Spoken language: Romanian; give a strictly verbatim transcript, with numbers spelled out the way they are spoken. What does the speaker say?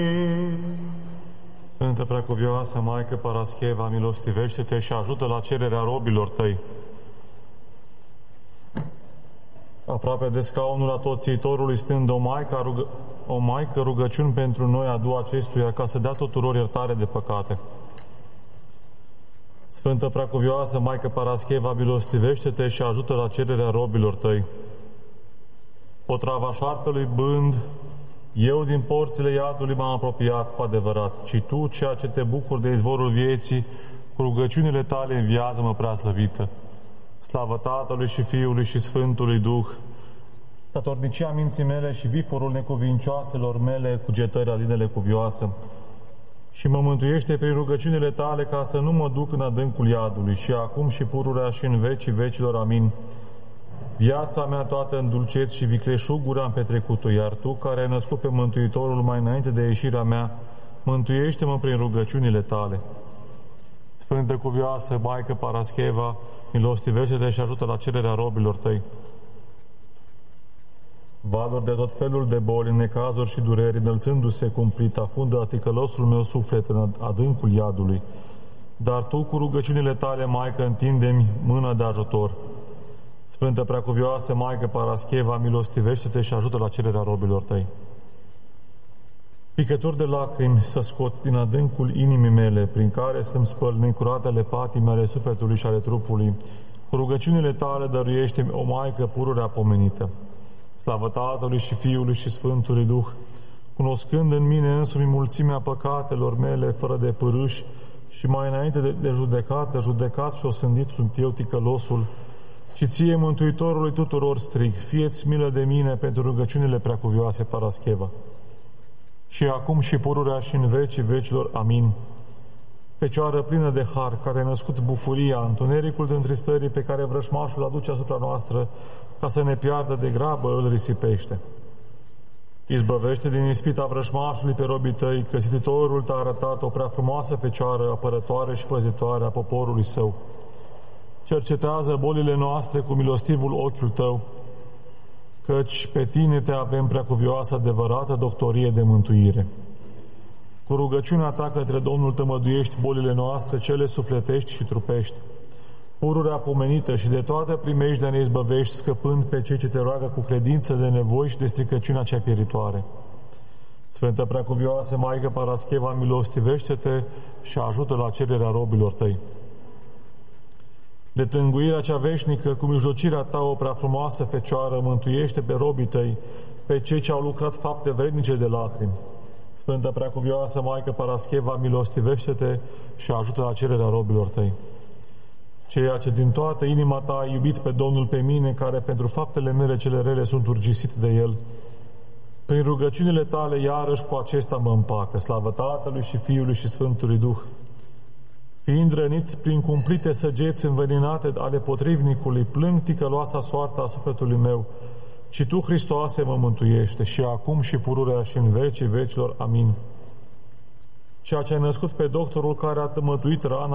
Sfântă Preacuvioasă Maică Parascheva, milostivește-te și ajută la cererea robilor tăi. Aproape de scaunul atoțiitorului stând o maică, rugă, o maică rugăciuni pentru noi adu acestuia ca să dea tuturor iertare de păcate. Sfântă Preacuvioasă Maică Parascheva, milostivește-te și ajută la cererea robilor tăi. Potrava șarpelui bând, eu din porțile iadului m-am apropiat cu adevărat, ci Tu, ceea ce te bucuri de izvorul vieții, cu rugăciunile tale înviază-mă preaslăvită. Slavă Tatălui și Fiului și Sfântului Duh, statornicia minții mele și viforul necuvincioaselor mele, cugetări alinele cuvioasă. Și mă mântuiește prin rugăciunile tale ca să nu mă duc în adâncul iadului, și acum și pururea și în vecii vecilor. Amin. Viața mea toată în dulceți și vicleșuguri am petrecut-o, iar Tu, care ai născut pe Mântuitorul mai înainte de ieșirea mea, mântuiește-mă prin rugăciunile Tale. Sfântă Cuvioasă Maică Parascheva, milostivește-te și ajută la cererea robilor Tăi. Valuri de tot felul de boli, necazuri și dureri, înălțându-se cumplit, afundă ticălosul meu suflet în adâncul iadului. Dar Tu, cu rugăciunile Tale, Maică, întinde-mi mâna de ajutor. Sfântă Preacuvioasă Maică Parascheva, milostivește-te și ajută la cererea robilor Tăi. Picături de lacrimi să scot din adâncul inimii mele, prin care să-mi spăl necuratele patime ale sufletului și ale trupului. Cu rugăciunile Tale dăruiește-mi, o Maică pururea pomenită. Slavă Tatălui și Fiului și Sfântului Duh, cunoscând în mine însumi mulțimea păcatelor mele, fără de pârâși, și mai înainte de, de judecată, judecat și osândit sunt eu, ticălosul, și Ție, Mântuitorului tuturor, strig, fie-ți milă de mine pentru rugăciunile Preacuvioase Parascheva. Și acum și pururea și în vecii vecilor. Amin. Fecioară plină de har, care a născut bucuria, întunericul de întristării pe care vrășmașul aduce asupra noastră, ca să ne piardă de grabă, îl risipește. Izbăvește din ispita vrășmașului pe robii Tăi, că Ziditorul T-a arătat o prea frumoasă fecioară, apărătoare și păzitoare a poporului Său. Cercetează bolile noastre cu milostivul ochiul Tău, căci pe Tine Te avem, Preacuvioasă, adevărată doctorie de mântuire. Cu rugăciunea Ta către Domnul tămăduiești bolile noastre, cele sufletești și trupești. Pururea pomenită și de toată primejdea ne izbăvești, scăpând pe cei ce Te roagă cu credință de nevoi și de stricăciunea cea pieritoare. Sfântă Preacuvioasă Maică Parascheva, milostivește-te și ajută la cererea robilor Tăi. De tânguirea cea veșnică, cu mijlocirea Ta, o prea frumoasă Fecioară, mântuiește pe robii Tăi, pe cei ce au lucrat fapte vrednice de lacrimi. Sfântă Preacuvioasă Maică Parascheva, milostivește-te și ajută la cererea robilor Tăi. Ceea ce din toată inima Ta ai iubit pe Domnul pe mine, care pentru faptele mele cele rele sunt urgisit de El, prin rugăciunile Tale iarăși cu acesta mă împacă. Slavă Tatălui și Fiului și Sfântului Duh. Fiind rănit prin cumplite săgeți înveninate ale potrivnicului, plâng ticăloasa soarta a sufletului meu, ci Tu, Hristoase, mă mântuiește, și acum și pururea și în vecii vecilor. Amin. Ceea ce ai născut pe doctorul care a tămăduit rana